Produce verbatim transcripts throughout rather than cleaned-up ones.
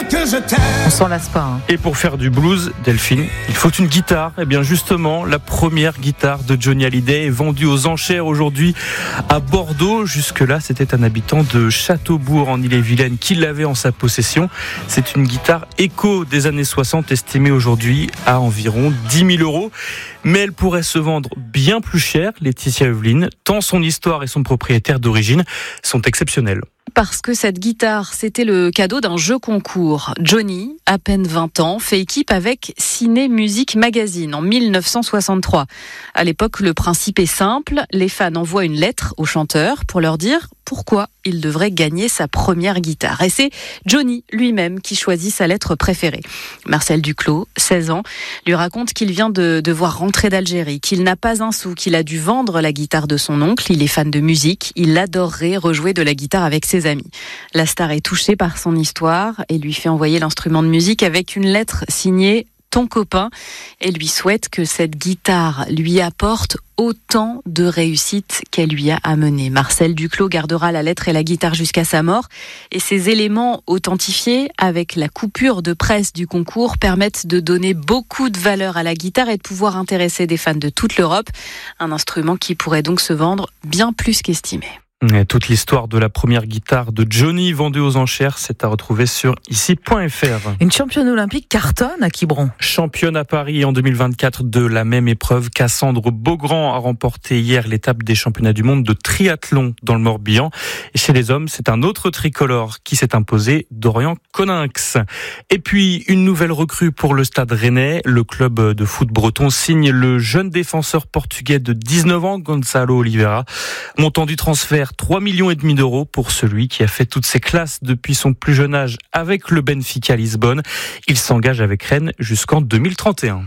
dire que je t'aime. On s'en lasse pas. Hein. Et pour faire du blues, Delphine, il faut une guitare. Et bien justement, la première guitare de Johnny Hallyday est vendue aux enchères aujourd'hui à Bordeaux. Jusque-là, c'était un habitant de Châteaubourg en Ille-et-Vilaine qui l'avait en sa possession. C'est une guitare écho des années soixante estimée aujourd'hui à environ dix mille euros. Mais elle pourrait se vendre bien plus cher, Laetitia Eveline, tant son histoire et son propriétaire d'origine sont exceptionnels. Parce que cette guitare, c'était le cadeau d'un jeu concours. Johnny, à peine vingt ans, fait équipe avec Ciné Musique Magazine en mille neuf cent soixante-trois. À l'époque, le principe est simple. Les fans envoient une lettre aux chanteurs pour leur dire pourquoi il devrait gagner sa première guitare. Et c'est Johnny lui-même qui choisit sa lettre préférée. Marcel Duclos, seize ans, lui raconte qu'il vient de devoir rentrer d'Algérie, qu'il n'a pas un sou, qu'il a dû vendre la guitare de son oncle. Il est fan de musique, il adorerait rejouer de la guitare avec ses amis. La star est touchée par son histoire et lui fait envoyer l'instrument de musique avec une lettre signée ton copain et lui souhaite que cette guitare lui apporte autant de réussite qu'elle lui a amené. Marcel Duclos gardera la lettre et la guitare jusqu'à sa mort et ces éléments authentifiés avec la coupure de presse du concours permettent de donner beaucoup de valeur à la guitare et de pouvoir intéresser des fans de toute l'Europe. Un instrument qui pourrait donc se vendre bien plus qu'estimé. Et toute l'histoire de la première guitare de Johnny vendue aux enchères, c'est à retrouver sur ici point f r. Une championne olympique cartonne à Quiberon. Championne à Paris en deux mille vingt-quatre de la même épreuve, Cassandre Beaugrand a remporté hier l'étape des championnats du monde de triathlon dans le Morbihan. Et chez les hommes, c'est un autre tricolore qui s'est imposé, Dorian Coninx. Et puis, une nouvelle recrue pour le Stade Rennais. Le club de foot breton signe le jeune défenseur portugais de dix-neuf ans, Gonçalo Oliveira. Montant du transfert, trois millions et demi d'euros pour celui qui a fait toutes ses classes depuis son plus jeune âge avec le Benfica Lisbonne. Il s'engage avec Rennes jusqu'en deux mille trente et un.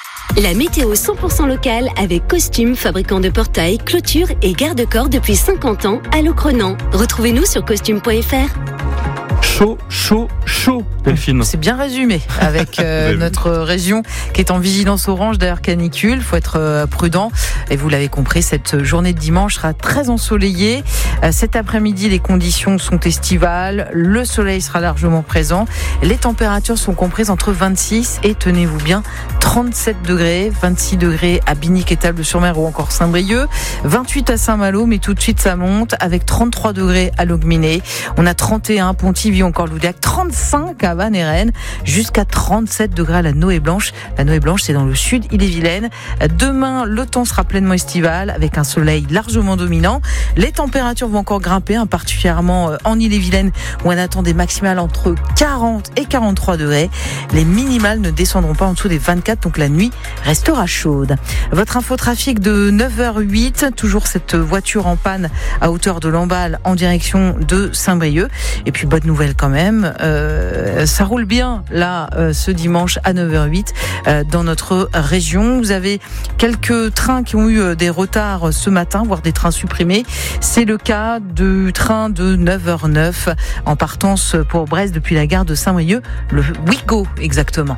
La météo cent pour cent locale avec Costume, fabricant de portails, clôtures et garde-corps depuis cinquante ans à Locronan. Retrouvez-nous sur costume point f r. Chaud, chaud, chaud, Delphine. C'est bien résumé avec euh, notre région qui est en vigilance orange d'ailleurs canicule. Il faut être euh, prudent. Et vous l'avez compris, cette journée de dimanche sera très ensoleillée. Euh, cet après-midi, les conditions sont estivales. Le soleil sera largement présent. Les températures sont comprises entre vingt-six et, tenez-vous bien, trente-sept degrés. vingt-six degrés à Binic et Tarbes-sur-Mer ou encore Saint-Brieuc. vingt-huit à Saint-Malo, mais tout de suite ça monte avec trente-trois degrés à Logminé. On a trente et un à Pontivy, encore Loudac, trente-cinq à Vannes et Rennes, jusqu'à trente-sept degrés à la Noë Blanche. La Noë Blanche, c'est dans le sud, Ille-et-Vilaine. Demain, le temps sera pleinement estival, avec un soleil largement dominant. Les températures vont encore grimper, hein, particulièrement en Ille-et-Vilaine, où on attend des maximales entre quarante et quarante-trois degrés. Les minimales ne descendront pas en dessous des vingt-quatre, donc la nuit restera chaude. Votre infotrafic de neuf heures huit, toujours cette voiture en panne à hauteur de Lamballe en direction de Saint-Brieuc. Et puis, bonne nouvelle quand même, euh, ça roule bien là euh, ce dimanche à neuf heures huit euh, dans notre région. Vous avez quelques trains qui ont eu euh, des retards ce matin, voire des trains supprimés. C'est le cas du train de neuf heures neuf en partance pour Brest depuis la gare de Saint-Brieuc, le Ouigo exactement.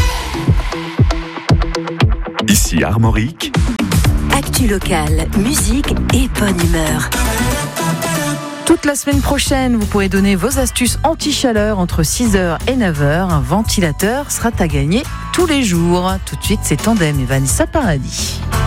Ici Armorique. Actu locale, musique et bonne humeur. Toute la semaine prochaine, vous pourrez donner vos astuces anti-chaleur entre six heures et neuf heures. Un ventilateur sera à gagner tous les jours. Tout de suite, c'est Tandem et Vanessa Paradis.